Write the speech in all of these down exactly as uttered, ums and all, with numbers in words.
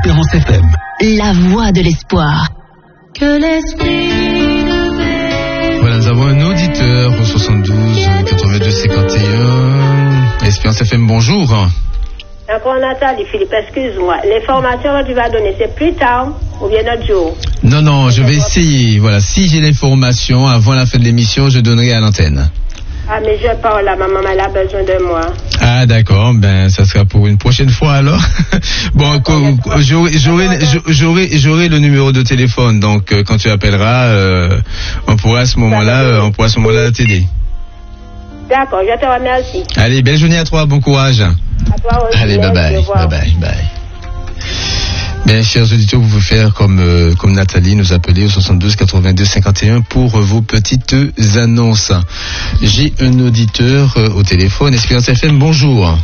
Espérance F M. La voix de l'espoir. Que l'esprit de paix. Voilà, nous avons un auditeur au soixante-douze quatre-vingt-deux cinquante et un. Espérance F M, bonjour. Encore Nathalie, Philippe, excuse-moi. L'information que tu vas donner, c'est plus tard ou bien notre jour? Non, non, je vais essayer. Voilà, si j'ai l'information avant la fin de l'émission, je donnerai à l'antenne. Ah, mais je parle là, ma maman, elle a besoin de moi. Ah, d'accord, ben, ça sera pour une prochaine fois alors. Bon, j'aurai, j'aurai, j'aurai, j'aurai le numéro de téléphone, donc euh, quand tu appelleras, euh, on pourra à ce moment-là, euh, on pourra à ce moment-là t'aider. D'accord, je te remercie. Allez, belle journée à toi, bon courage. À toi aussi. Allez, bye bye, bye bye, bye. Bien, chers auditeurs, vous pouvez faire comme, euh, comme Nathalie, nous appeler au soixante-douze quatre-vingt-deux cinquante et un pour euh, vos petites annonces. J'ai un auditeur euh, au téléphone. Espérance F M, bonjour.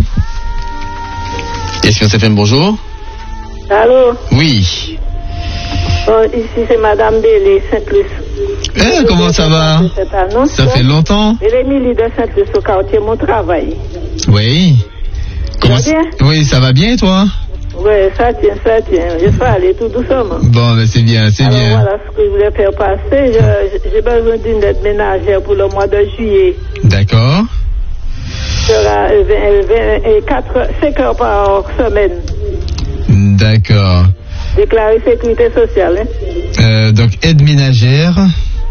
Espérance F M, bonjour. Allô? Oui. Bon, ici c'est Madame Bélé, Saint-Luc. Eh, comment ça va? Annonce, ça fait longtemps. Et l'Émilie de Saint-Luc au quartier Mon Travail. Oui. Comment ça... Oui, ça va bien, toi? Oui, ça tient, ça tient. Je vais aller tout doucement. Bon, mais c'est bien, c'est Alors, bien. Voilà ce que je voulais faire passer. Je, j'ai besoin d'une aide ménagère pour le mois de juillet. D'accord. Sera cinq heures par semaine. D'accord. Déclaré sécurité sociale. Hein? Euh, donc, aide ménagère.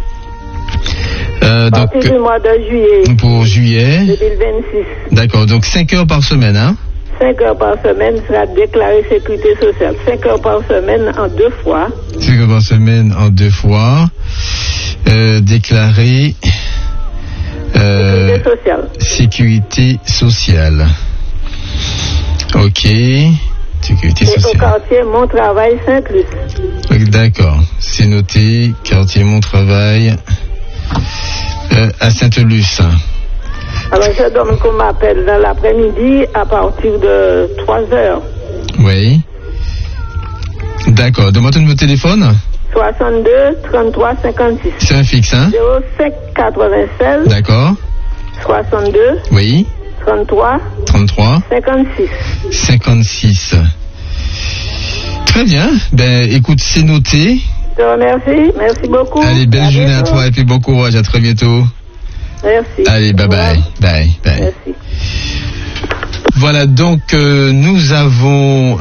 Euh, à donc, partir du mois de juillet. Pour juillet. deux mille vingt-six. D'accord, donc cinq heures par semaine, hein? cinq heures par semaine sera déclaré sécurité sociale. cinq heures par semaine en deux fois. cinq heures par semaine en deux fois. Euh, déclaré. Euh, sécurité sociale. Sécurité sociale. Ok. Sécurité sociale. Et au quartier Mon Travail Saint-Luc. D'accord, c'est noté. Quartier Mon Travail euh, à Saint-Luc. Alors, je donne qu'on m'appelle dans l'après-midi à partir de trois heures. Oui. D'accord. Donne-moi ton numéro de téléphone. soixante-deux trente-trois cinquante-six. C'est un fixe, hein? zéro cinq quatre-vingt-seize. D'accord. soixante-deux. Oui. trente-trois. trente-trois. cinquante-six. cinquante-six. Très bien. Ben, écoute, c'est noté. Je te remercie. Merci beaucoup. Allez, belle à journée bientôt. à toi et puis bon courage. À très bientôt. Merci. Allez, bye bye. Bye, bye. Merci. Voilà, donc euh, nous avons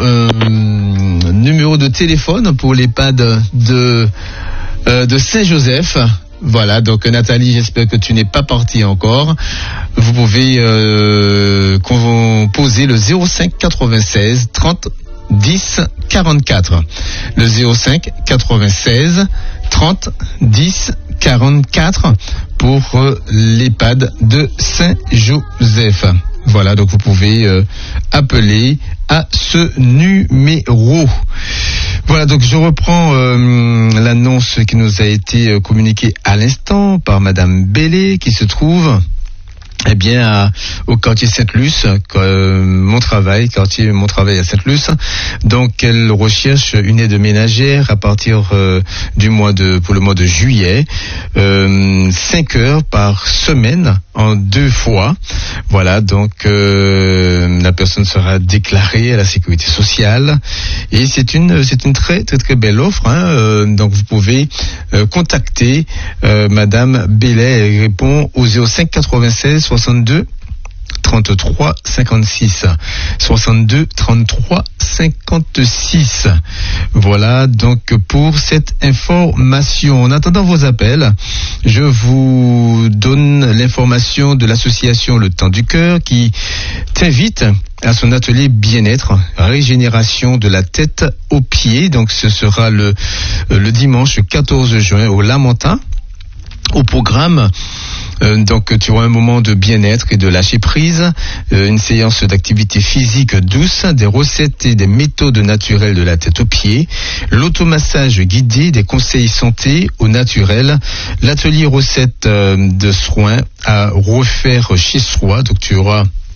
un numéro de téléphone pour l'EHPAD de, euh, de Saint-Joseph. Voilà, donc Nathalie, j'espère que tu n'es pas partie encore. Vous pouvez euh, composer le zéro cinq quatre-vingt-seize trente dix quarante-quatre. Le zéro cinq quatre-vingt-seize trente dix quarante-quatre pour euh, l'EHPAD de Saint-Joseph. Voilà, donc vous pouvez euh, appeler à ce numéro. Voilà, donc je reprends euh, l'annonce qui nous a été euh, communiquée à l'instant par Madame Bellé, qui se trouve eh bien à, au quartier Saint-Luc, euh, mon travail, quartier mon travail à Saint-Luc. Donc elle recherche une aide ménagère à partir euh, du mois de pour le mois de juillet, euh, cinq heures par semaine en deux fois. Voilà, donc euh, la personne sera déclarée à la sécurité sociale et c'est une c'est une très très très belle offre. Hein, euh, donc vous pouvez euh, contacter euh, Madame Bellet. Elle répond au zéro cinq quatre-vingt-seize soixante-deux trente-trois cinquante-six soixante-deux trente-trois cinquante-six. Voilà donc pour cette information. En attendant vos appels, je vous donne l'information de l'association Le Temps du Cœur qui t'invite à son atelier bien-être, régénération de la tête aux pieds. Donc ce sera le, le dimanche quatorze juin au Lamentin. Au programme, euh, donc tu auras un moment de bien-être et de lâcher prise, euh, une séance d'activité physique douce, des recettes et des méthodes naturelles de la tête aux pieds, l'automassage guidé, des conseils santé au naturel, l'atelier recettes euh, de soins à refaire chez soi. Donc tu auras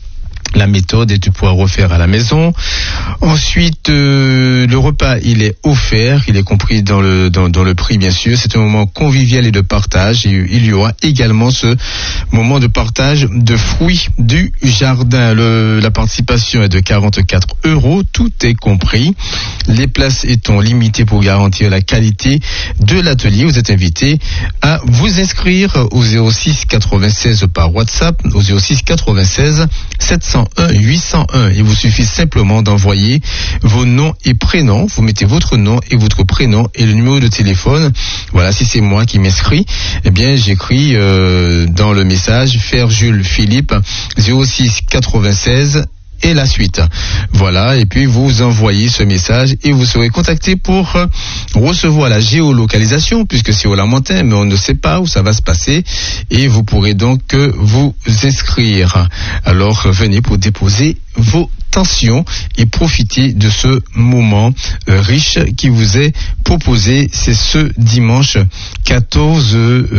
la méthode et tu pourras refaire à la maison. Ensuite, euh, le repas, il est offert, il est compris dans le dans, dans le prix, bien sûr. C'est un moment convivial et de partage. Et il y aura également ce moment de partage de fruits du jardin. Le, la participation est de quarante-quatre euros, tout est compris. Les places étant limitées pour garantir la qualité de l'atelier, vous êtes invité à vous inscrire au zéro six quatre-vingt-seize par WhatsApp, au zéro six quatre-vingt-seize sept cent un huit cent un. Il vous suffit simplement d'envoyer vos noms et prénoms. Vous mettez votre nom et votre prénom et le numéro de téléphone. Voilà, si c'est moi qui m'inscris, eh bien j'écris euh, dans le message Frère Jules Philippe zéro six quatre-vingt-seize et la suite. Voilà, et puis vous envoyez ce message et vous serez contacté pour euh, recevoir la géolocalisation, puisque c'est au Lamentin, mais on ne sait pas où ça va se passer, et vous pourrez donc euh, vous inscrire. Alors venez pour déposer vos tensions et profiter de ce moment euh, riche qui vous est proposé. C'est ce dimanche quatorze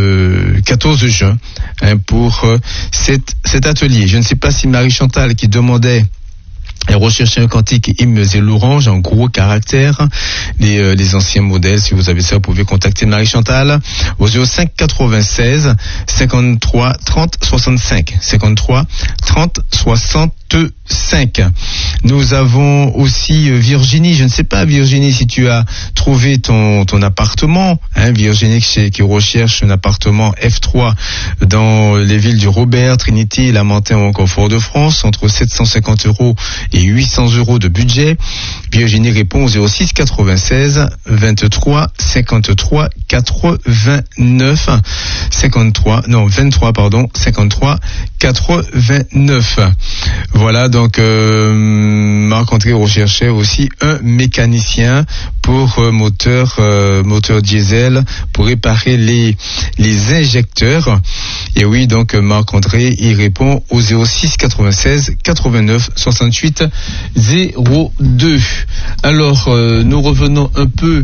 juin hein, pour euh, cet, cet atelier. Je ne sais pas si Marie Chantal qui demandait et rechercher un cantique hymnes et louanges en gros caractères, les, euh, les anciens modèles. Si vous avez ça, vous pouvez contacter Marie Chantal au zéro cinq quatre-vingt-seize cinquante-trois trente soixante-cinq cinquante-trois trente soixante-cinq. Nous avons aussi Virginie. Je ne sais pas, Virginie, si tu as trouvé ton, ton appartement, hein, Virginie qui, qui recherche un appartement F trois dans les villes du Robert, Trinité, Lamentin ou encore Fort-de-France, entre sept cent cinquante euros et huit cents euros de budget. Virginie répond au zéro six quatre-vingt-seize vingt-trois cinquante-trois quatre-vingt-neuf cinquante-trois, non, vingt-trois, pardon, cinquante-trois quatre-vingt-neuf. Voilà, donc euh, Marc-André recherchait aussi un mécanicien pour euh, moteur euh, moteur diesel pour réparer les les injecteurs. Et oui, donc Marc-André, il répond au zéro six quatre-vingt-seize quatre-vingt-neuf soixante-huit zéro deux. Alors, euh, nous revenons un peu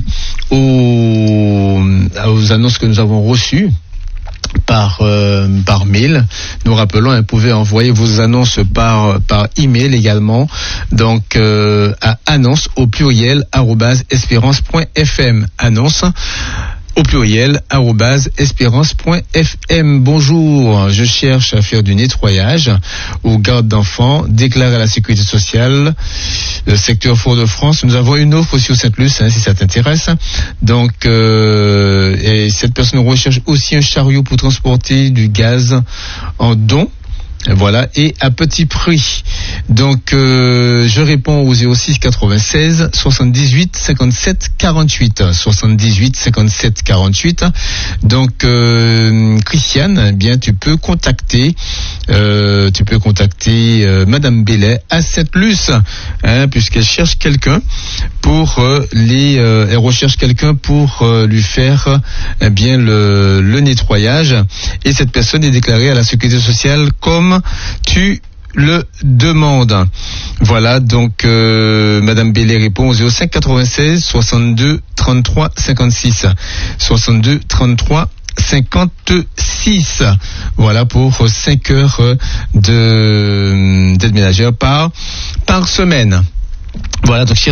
aux, aux annonces que nous avons reçues par euh, par mail. Nous rappelons, vous pouvez envoyer vos annonces par par email également, donc euh, à annonce au pluriel arobase espérance point f m. Annonce au pluriel arobase espérance point f m. Bonjour, je cherche à faire du nettoyage aux gardes d'enfants déclarés à la sécurité sociale, le secteur Fort-de-France. Nous avons une offre aussi au Sainte-Luce, hein, si ça t'intéresse. Donc, euh, et cette personne recherche aussi un chariot pour transporter du gaz en don. Voilà, et à petit prix. Donc, euh, je réponds au zéro six quatre-vingt-seize soixante-dix-huit cinquante-sept quarante-huit. soixante-dix-huit cinquante-sept quarante-huit. Donc, euh, Christiane, eh bien, tu peux contacter, euh, tu peux contacter euh, Madame Bellet à Sainte-Luce, hein, puisqu'elle cherche quelqu'un pour euh, les, euh, elle recherche quelqu'un pour euh, lui faire, eh bien, le, le nettoyage. Et cette personne est déclarée à la sécurité sociale comme tu le demandes. Voilà, donc euh, Madame Bellet répond au zéro cinq quatre-vingt-seize soixante-deux trente-trois cinquante-six. soixante-deux trente-trois cinquante-six. Voilà, pour cinq heures de d'aide ménagère par par semaine. Voilà, donc